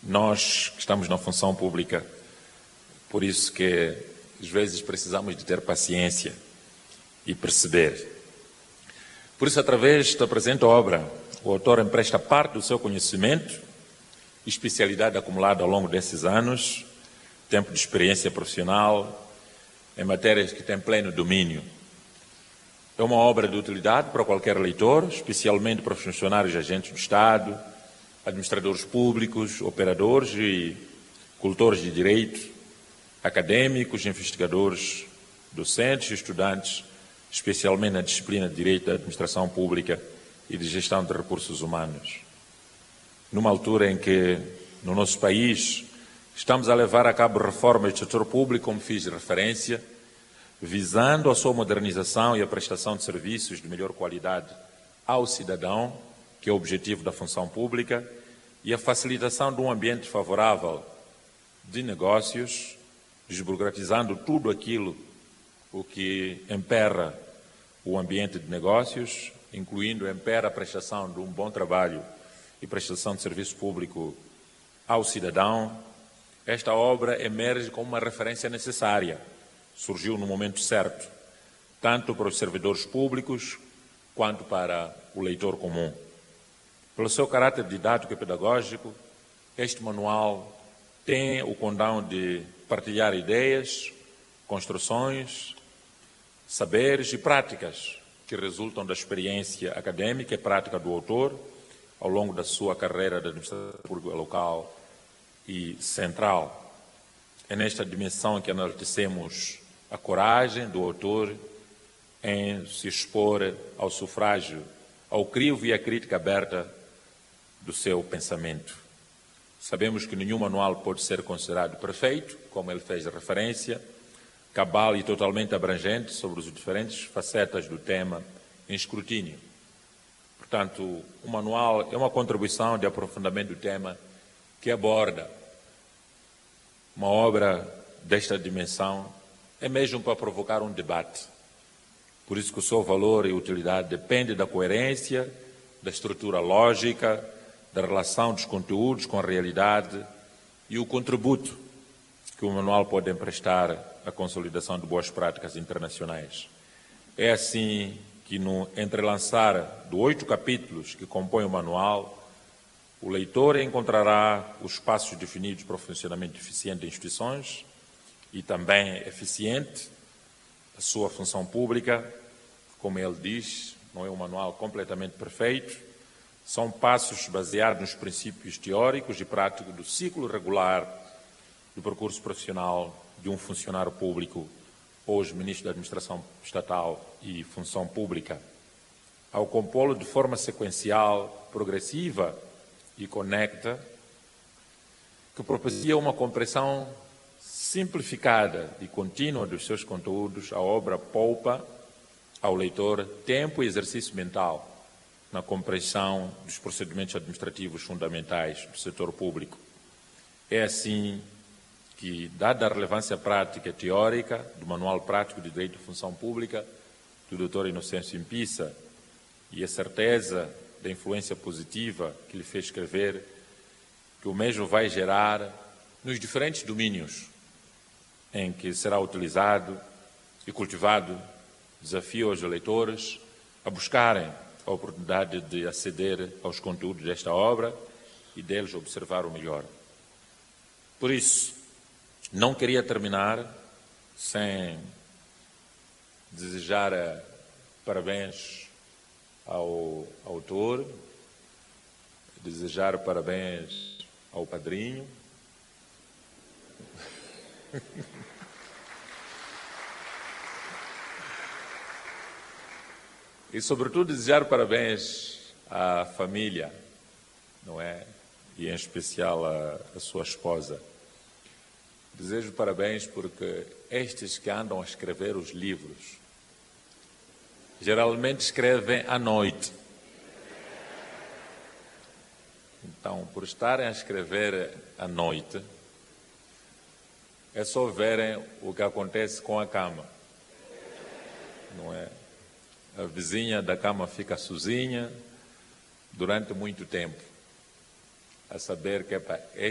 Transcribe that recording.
Nós que estamos na função pública, por isso que às vezes precisamos de ter paciência e perceber. Por isso, através da presente obra, o autor empresta parte do seu conhecimento e especialidade acumulada ao longo desses anos, tempo de experiência profissional, em matérias que tem pleno domínio. É uma obra de utilidade para qualquer leitor, especialmente para os funcionários e agentes do Estado, administradores públicos, operadores e cultores de direito, acadêmicos, investigadores, docentes e estudantes, especialmente na disciplina de Direito da Administração Pública e de Gestão de Recursos Humanos. Numa altura em que, no nosso país, estamos a levar a cabo reformas do setor público, como fiz referência, visando a sua modernização e a prestação de serviços de melhor qualidade ao cidadão, que é o objetivo da função pública, e a facilitação de um ambiente favorável de negócios, desburocratizando tudo aquilo o que emperra o ambiente de negócios, incluindo a prestação de um bom trabalho e prestação de serviço público ao cidadão. Esta obra emerge como uma referência necessária, surgiu no momento certo, tanto para os servidores públicos quanto para o leitor comum. Pelo seu caráter didático e pedagógico, este manual tem o condão de partilhar ideias, construções, saberes e práticas que resultam da experiência acadêmica e prática do autor ao longo da sua carreira de administração pública local e central. É nesta dimensão que enaltecemos a coragem do autor em se expor ao sufrágio, ao crivo e à crítica aberta do seu pensamento. Sabemos que nenhum manual pode ser considerado perfeito, como ele fez referência, cabal e totalmente abrangente sobre as diferentes facetas do tema em escrutínio. Portanto, o manual é uma contribuição de aprofundamento do tema que aborda uma obra desta dimensão, é mesmo para provocar um debate. Por isso que o seu valor e utilidade depende da coerência, da estrutura lógica, da relação dos conteúdos com a realidade e o contributo que o manual pode emprestar à consolidação de boas práticas internacionais. É assim que, no entrelançar de 8 capítulos que compõem o manual, o leitor encontrará os passos definidos para o funcionamento eficiente de instituições e também eficiente a sua função pública. Como ele diz, não é um manual completamente perfeito, são passos baseados nos princípios teóricos e práticos do ciclo regular do percurso profissional de um funcionário público, hoje Ministro da Administração Estatal e Função Pública. Ao compô-lo de forma sequencial, progressiva e conecta, que propicia uma compreensão simplificada e contínua dos seus conteúdos, a obra poupa ao leitor tempo e exercício mental na compreensão dos procedimentos administrativos fundamentais do setor público. É assim que, dada a relevância prática e teórica do Manual Prático de Direito de Função Pública do Dr. Inocêncio Impissa e a certeza da influência positiva que lhe fez escrever, que o mesmo vai gerar nos diferentes domínios em que será utilizado e cultivado, desafio aos leitores a buscarem a oportunidade de aceder aos conteúdos desta obra e deles observar o melhor. Por isso, não queria terminar sem desejar parabéns ao autor, desejar parabéns ao padrinho, e, sobretudo, desejar parabéns à família, não é? E, em especial, à sua esposa. Desejo parabéns porque estes que andam a escrever os livros geralmente escrevem à noite. Então, por estarem a escrever à noite, é só verem o que acontece com a cama, não é? A vizinha da cama fica sozinha durante muito tempo, a saber que